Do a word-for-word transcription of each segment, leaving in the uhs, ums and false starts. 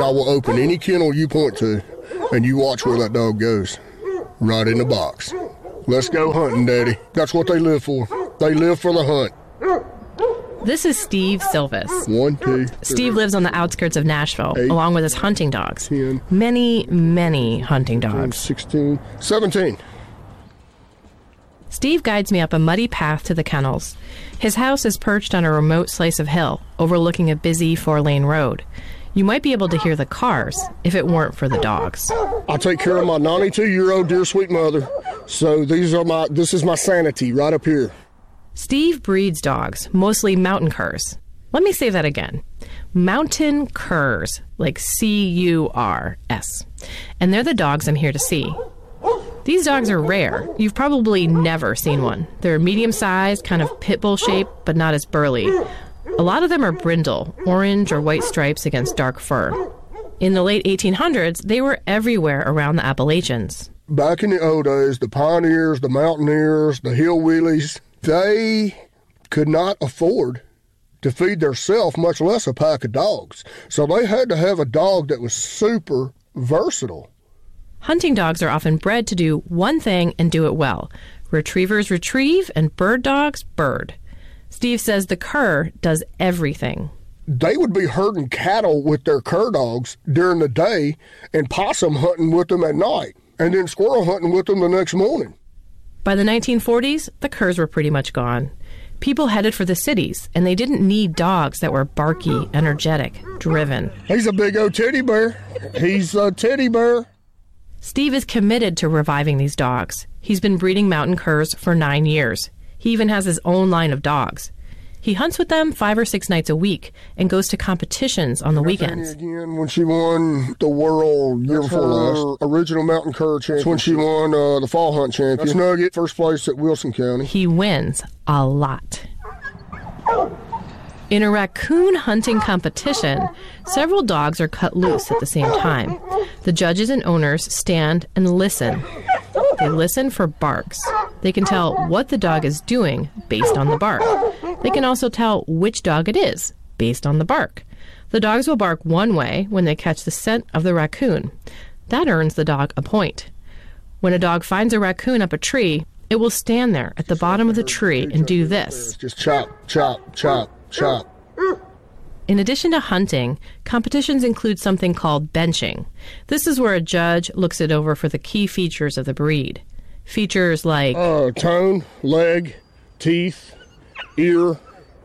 I will open any kennel you point to, and you watch where that dog goes. Right in the box. Let's go hunting, Daddy. That's what they live for. They live for the hunt. This is Steve Silvis. One, two, three. Steve lives on the outskirts of Nashville, Eight, along with his hunting dogs. ten, many, many hunting dogs. ten, sixteen, seventeen. Steve guides me up a muddy path to the kennels. His house is perched on a remote slice of hill, overlooking a busy four-lane road. You might be able to hear the cars if it weren't for the dogs. I take care of my ninety-two-year-old dear sweet mother, so these are my. This is my sanity right up here. Steve breeds dogs, mostly mountain curs. Let me say that again. Mountain curs, like C U R S. And they're the dogs I'm here to see. These dogs are rare. You've probably never seen one. They're medium-sized, kind of pit bull shaped, but not as burly. A lot of them are brindle, orange or white stripes against dark fur. In the late eighteen hundreds, they were everywhere around the Appalachians. Back in the old days, the pioneers, the mountaineers, the hillbillies, they could not afford to feed theirself, much less a pack of dogs. So they had to have a dog that was super versatile. Hunting dogs are often bred to do one thing and do it well. Retrievers retrieve and bird dogs bird. Steve says the cur does everything. They would be herding cattle with their cur dogs during the day and possum hunting with them at night, and then squirrel hunting with them the next morning. By the nineteen forties, the curs were pretty much gone. People headed for the cities, and they didn't need dogs that were barky, energetic, driven. He's a big old teddy bear. He's a teddy bear. Steve is committed to reviving these dogs. He's been breeding mountain curs for nine years. He even has his own line of dogs. He hunts with them five or six nights a week and goes to competitions on the weekends. Again, when she won the world year before last, original mountain cur championship. When she won uh, the fall hunt champion. That's Nugget, first place at Wilson County. He wins a lot. In a raccoon hunting competition, several dogs are cut loose at the same time. The judges and owners stand and listen. They listen for barks. They can tell what the dog is doing based on the bark. They can also tell which dog it is based on the bark. The dogs will bark one way when they catch the scent of the raccoon. That earns the dog a point. When a dog finds a raccoon up a tree, it will stand there at the bottom of the tree and do this. Just chop, chop, chop, chop. In addition to hunting, competitions include something called benching. This is where a judge looks it over for the key features of the breed. Features like uh, tone, leg, teeth, ear.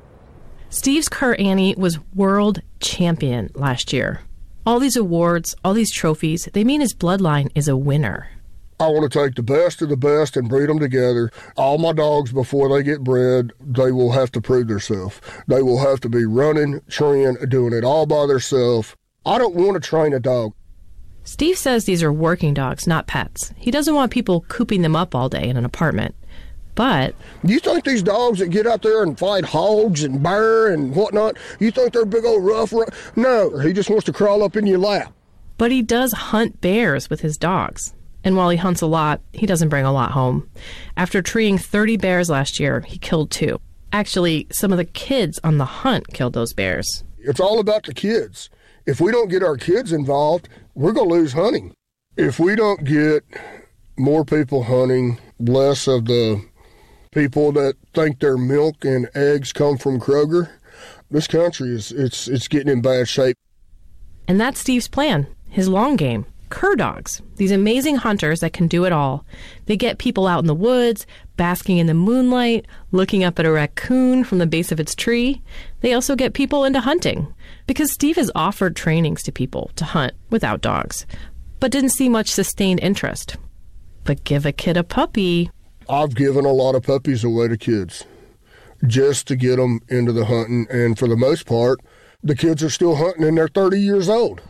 Steve's cur Annie was world champion last year. All these awards, all these trophies, they mean his bloodline is a winner. I want to take the best of the best and breed them together. All my dogs, before they get bred, they will have to prove themselves. They will have to be running, trained, doing it all by themselves. I don't want to train a dog. Steve says these are working dogs, not pets. He doesn't want people cooping them up all day in an apartment. But you think these dogs that get out there and fight hogs and bear and whatnot, you think they're big old rough? rough? No, he just wants to crawl up in your lap. But he does hunt bears with his dogs. And while he hunts a lot, he doesn't bring a lot home. After treeing thirty bears last year, he killed two. Actually, some of the kids on the hunt killed those bears. It's all about the kids. If we don't get our kids involved, we're going to lose hunting. If we don't get more people hunting, less of the people that think their milk and eggs come from Kroger, this country is it's it's getting in bad shape. And that's Steve's plan, his long game. Cur dogs, these amazing hunters that can do it all. They get people out in the woods, basking in the moonlight, looking up at a raccoon from the base of its tree. They also get people into hunting, because Steve has offered trainings to people to hunt without dogs, but didn't see much sustained interest. But give a kid a puppy. I've given a lot of puppies away to kids just to get them into the hunting, and for the most part, the kids are still hunting and they're thirty years old.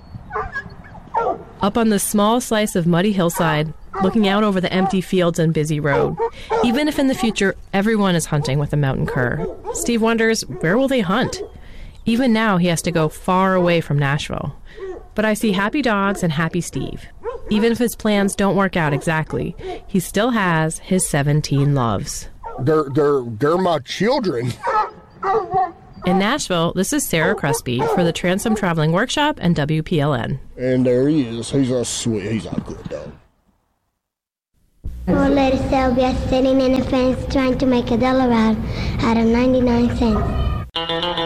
Up on the small slice of muddy hillside, looking out over the empty fields and busy road. Even if in the future everyone is hunting with a mountain cur, Steve wonders, where will they hunt? Even now he has to go far away from Nashville. But I see happy dogs and happy Steve. Even if his plans don't work out exactly, he still has his seventeen loves. They're, they're, they're my children. In Nashville, this is Sarah Crespi for the Transom Traveling Workshop and W P L N. And there he is. He's a sweet, he's a good dog. Poor little Sylvia sitting in a fence trying to make a dollar out, out of ninety-nine cents.